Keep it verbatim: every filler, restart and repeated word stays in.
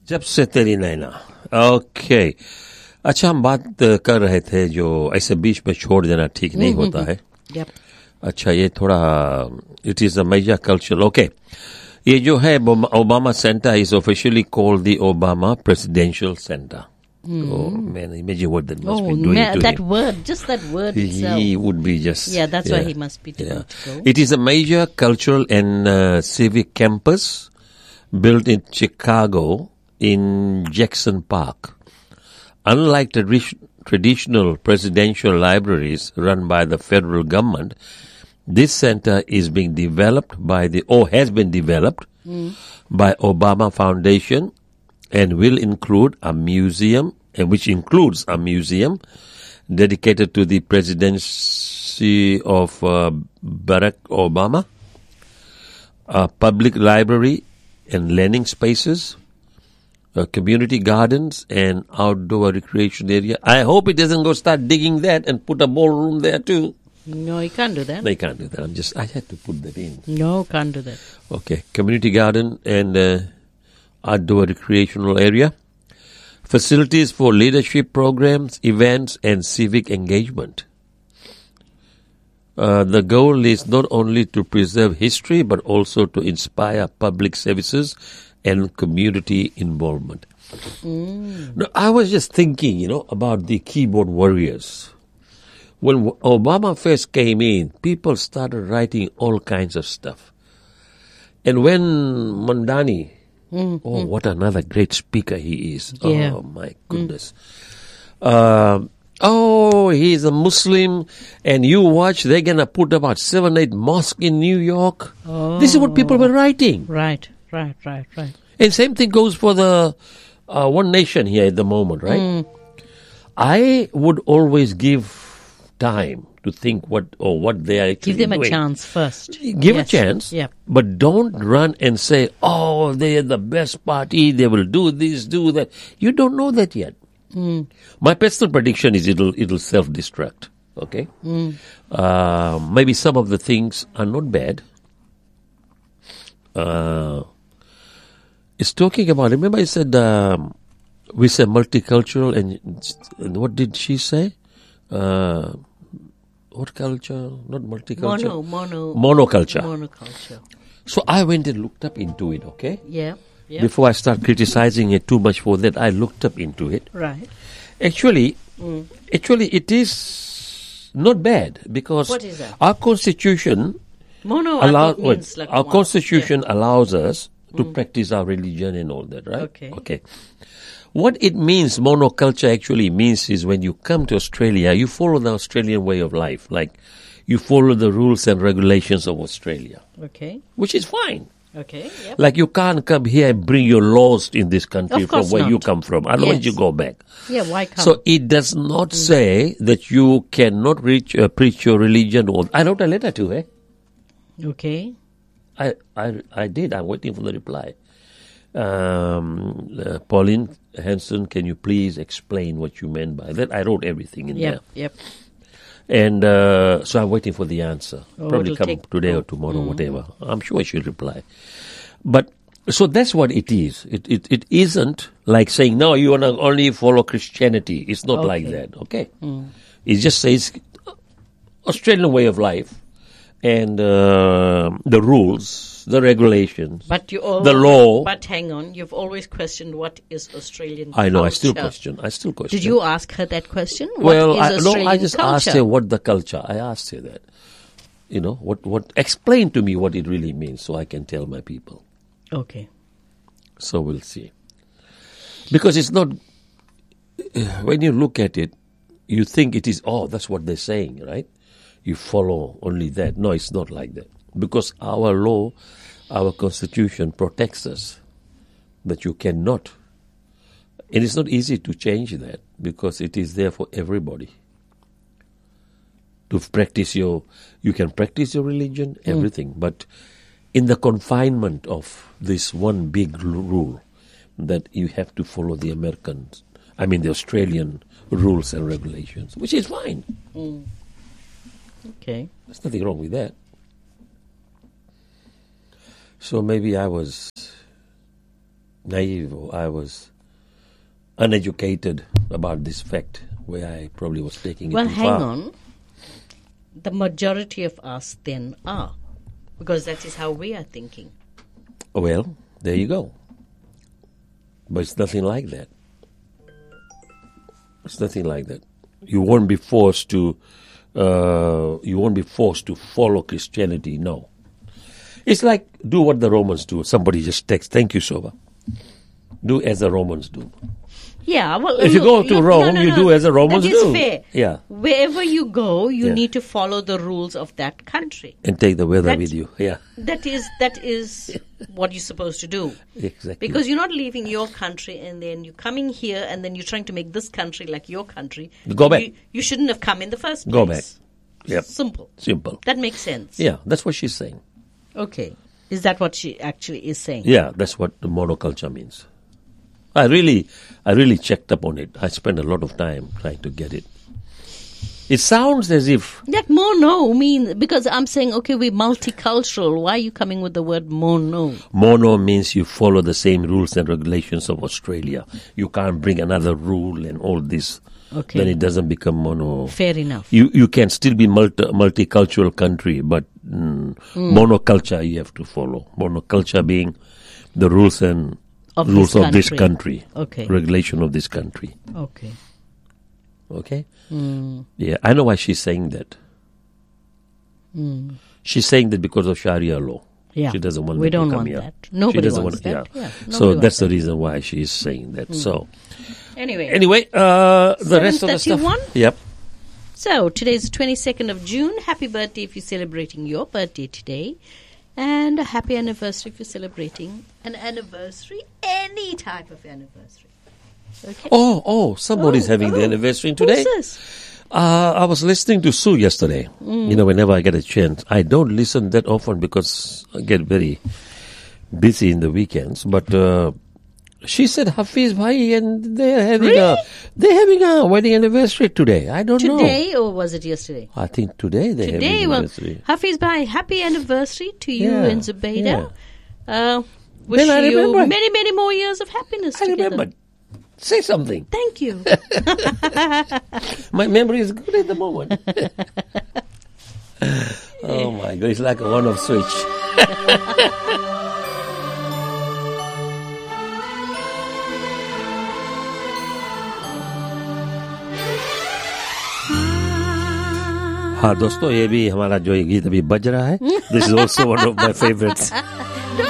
जब से तेरी नैना. ओके. अच्छा, हम बात अ, कर रहे थे जो ऐसे बीच में छोड़ देना ठीक नहीं होता है. Yep. अच्छा, ये थोड़ा it is a major culture. Okay, ये जो है Obama centre is officially called the Obama presidential centre. Oh man, imagine what that must Oh, be doing ma- to that him. word, just that word itself. He would be just. Yeah, that's why he must be Yeah. told to go. It is a major cultural and uh, civic campus built in Chicago in Jackson Park. Unlike tradi- traditional presidential libraries run by the federal government, this center is being developed by the, or has been developed by Obama Foundation and will include a museum, and which includes a museum dedicated to the presidency of uh, Barack Obama, a public library and learning spaces, uh, community gardens and outdoor recreation area. I hope it doesn't go start digging that and put a ballroom there too. No, you can't do that. They can't do that. I'm just, I had to put that in. No, can't do that. Okay, community garden and uh, outdoor recreational area. Facilities for leadership programs, events, and civic engagement. Uh, the goal is not only to preserve history, but also to inspire public services and community involvement. Now, I was just thinking, you know, about the keyboard warriors. When Obama first came in, people started writing all kinds of stuff. And when Mandani, oh, what another great speaker he is. Yeah. Oh, my goodness. Um, oh, he's a Muslim, and you watch, they're going to put about seven, eight mosques in New York. This is what people were writing. Right, right, right, right. And same thing goes for the uh, One Nation here at the moment, right? I would always give time to think what or what they are actually Give them a doing. chance first. Give Yes. a chance, Yeah. but don't run and say, oh, they are the best party, they will do this, do that. You don't know that yet. My personal prediction is it'll it'll self-destruct, okay? Uh, maybe some of the things are not bad. Uh, it's talking about, remember I said, um, we said multicultural, and, and what did she say? Uh, what culture? Not multicultural. Mono, mono, Monoculture. monoculture. So I went and looked up into it, okay? Yeah, yeah. Before I start criticizing it too much for that, I looked up into it. Right. Actually, actually it is not bad because What is that? our constitution Mono I allows, thought means like our one. constitution allows us to practice our religion and all that, right? Okay. Okay. What it means, monoculture actually means is when you come to Australia, you follow the Australian way of life. Like, you follow the rules and regulations of Australia, Yeah. Okay. which is fine. Okay. Yep. Like, you can't come here and bring your laws in this country Of from course where you not. come from. Otherwise, Yes. you go back. Yeah. Why can't? So it does not say that you cannot reach, uh, preach your religion. Or I wrote a letter to her. Okay. I, I, I did. I'm waiting for the reply. Um, uh, Pauline Hanson, can you please explain what you meant by that? I wrote everything in Yep. Yep. there. And uh, so I'm waiting for the answer. Oh, Probably it'll come take- today or tomorrow, whatever. I'm sure she'll reply. But so that's what it is. It it, it isn't like saying, no, you want to only follow Christianity. It's not like Okay. that, okay? It just says Australian way of life and uh, the rules, the regulations. But you all The law. But hang on, you've always questioned what is Australian. I know, I still culture. question. I still question. Did you ask her that question? What Well, is I, no, Australian I just culture? asked her what the culture. I asked her that. You know, what, what, explain to me what it really means so I can tell my people. Okay. So we'll see. Because it's not, when you look at it, you think it is, oh, that's what they're saying, right? You follow only that. No, it's not like that. Because our law, our constitution protects us that you cannot. And it's not easy to change that because it is there for everybody. To practice your, you can practice your religion, everything, but in the confinement of this one big l- rule that you have to follow the American, I mean the Australian rules and regulations, which is fine. Okay. There's nothing wrong with that. So maybe I was naive. I was uneducated about this fact, where I probably was taking it Well, too hang far. on. The majority of us then are, because that is how we are thinking. Well, there you go. But it's nothing like that. It's nothing like that. You won't be forced to. Uh, you won't be forced to follow Christianity. No. It's like do what the Romans do. Somebody just texts, "Thank you, Soba." Do as the Romans do. Yeah, well, If you look, go to look, Rome, no, no, you no. do as the Romans that is do. fair. Yeah. Wherever you go, you Yeah. need to follow the rules of that country. And take the weather That- with you. Yeah. That is that is what you're supposed to do. Exactly. Because you're not leaving your country and then you're coming here and then you're trying to make this country like your country. Go back. You, you shouldn't have come in the first place. Go back. Yep. Simple. Simple. That makes sense. Yeah, that's what she's saying. Okay. Is that what she actually is saying? Yeah, that's what the monoculture means. I really, I really checked up on it. I spent a lot of time trying to get it. It sounds as if That mono mean because I'm saying okay, we're multicultural. Why are you coming with the word mono? mono means you follow the same rules and regulations of Australia. You can't bring another rule and all this. Okay. Then it doesn't become mono. Fair enough. You you can still be multi, multicultural country, but mm, monoculture you have to follow. Monoculture being the rules and Of rules this of this country. country, Okay. regulation of this country. Okay. Okay, Mm. yeah, I know why she's saying that. Mm. She's saying that because of Sharia law. Yeah. She doesn't want We them to don't come want here. that. Nobody she doesn't wants want, that. Yeah. Yeah, So nobody that's wants the that. reason why she's saying that. So Anyway. anyway, uh, the rest of the stuff. seven thirty-one? Yep. So today's the twenty-second of June. Happy birthday if you're celebrating your birthday today. And a happy anniversary if you're celebrating an anniversary, any type of anniversary. Okay. Oh, oh, somebody's Oh, having oh. the anniversary today. Who's this? Uh, I was listening to Sue yesterday. Mm. You know, whenever I get a chance, I don't listen that often because I get very busy in the weekends. But uh, she said Hafiz Bhai, and they're having Really? a they're having a wedding anniversary today. I don't know. Today or was it yesterday? I think today they're Today, having well, anniversary. Hafiz Bhai, happy anniversary to you Yeah, and Zubaida. Uh, wish Then I you remember. many, many more years of happiness I together. remember. Say something. Thank you. My memory is good at the moment. Oh my God, it's like a one-off switch. हाँ दोस्तों, ये भी हमारा जो ये गीत अभी बज रहा है, this is also one of my favourites.